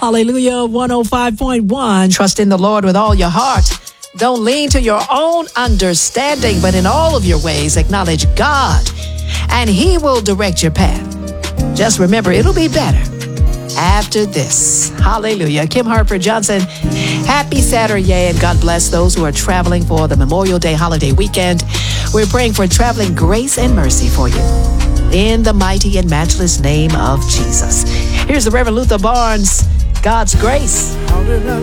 Hallelujah. 105.1. Trust in the Lord with all your heart. Don't lean to your own understanding, but in all of your ways, acknowledge God, and He will direct your path. Just remember, it'll be better after this. Hallelujah. Kim Harper Johnson, happy Saturday, and God bless those who are traveling for the Memorial Day holiday weekend. We're praying for traveling grace and mercy for you, in the mighty and matchless name of Jesus. Here's the Reverend Luther Barnes, God's Grace. How did I